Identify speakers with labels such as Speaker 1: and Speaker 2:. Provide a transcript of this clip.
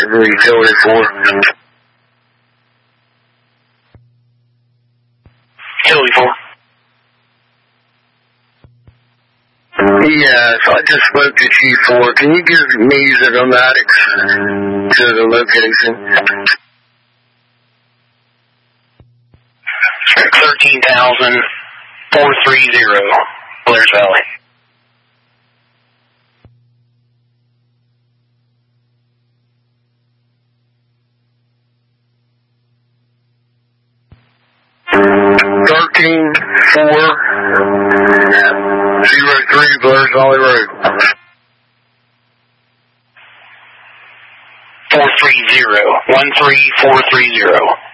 Speaker 1: Utility 4. Utility 4. Yes, I just spoke to Chief 4. Can you give me the pneumatics to the location? 13,430, Blair's Valley. Thirteen 403 Blair's Valley Road. 430, 13430.